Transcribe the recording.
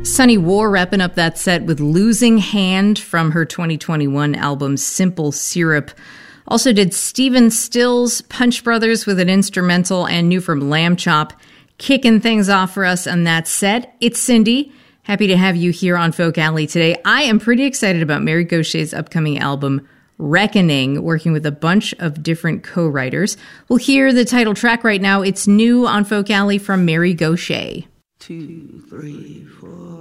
Sunny War wrapping up that set with Losing Hand from her 2021 album Simple Syrup. Also did Stephen Stills, Punch Brothers with an instrumental, and new from Lamb Chop. Kicking things off for us on that set, it's Cindy. Happy to have you here on Folk Alley today. I am pretty excited about Mary Gaucher's upcoming album, Reckoning, working with a bunch of different co-writers. We'll hear the title track right now. It's new on Folk Alley from Mary Gauthier. 2, 3, 4.